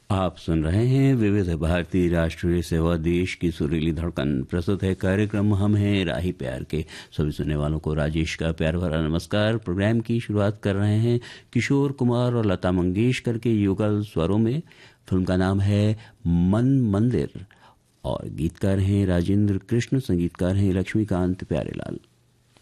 आप सुन रहे हैं विविध भारती राष्ट्रीय सेवा, देश की सुरीली धड़कन। प्रस्तुत है कार्यक्रम हम हैं राही प्यार के। सभी सुनने वालों को राजेश का प्यार भरा नमस्कार। प्रोग्राम की शुरुआत कर रहे हैं किशोर कुमार और लता मंगेशकर के युगल स्वरों में। फिल्म का नाम है मन मंदिर और गीतकार हैं राजेंद्र कृष्ण, संगीतकार हैं लक्ष्मीकांत प्यारेलाल।